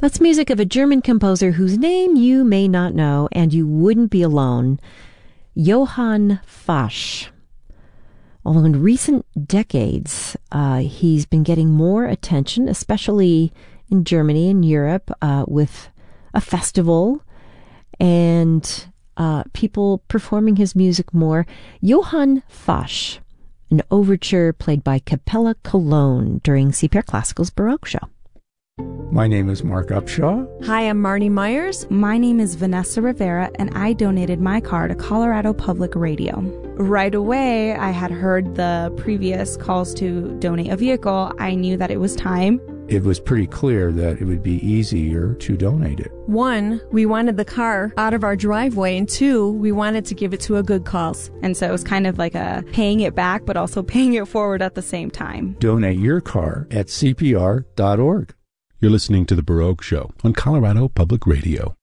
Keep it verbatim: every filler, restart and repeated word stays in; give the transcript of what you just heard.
That's music of a German composer whose name you may not know, and you wouldn't be alone, Johann Fasch. Although in recent decades, uh, he's been getting more attention, especially in Germany and Europe, uh, with a festival and uh, people performing his music more. Johann Fasch, an overture played by Capella Cologne during C P R Classical's Baroque Show. My name is Mark Upshaw. Hi, I'm Marnie Myers. My name is Vanessa Rivera, and I donated my car to Colorado Public Radio. Right away, I had heard the previous calls to donate a vehicle. I knew that it was time. It was pretty clear that it would be easier to donate it. One, we wanted the car out of our driveway, and two, we wanted to give it to a good cause. And so it was kind of like a paying it back, but also paying it forward at the same time. Donate your car at C P R dot org. You're listening to The Baroque Show on Colorado Public Radio.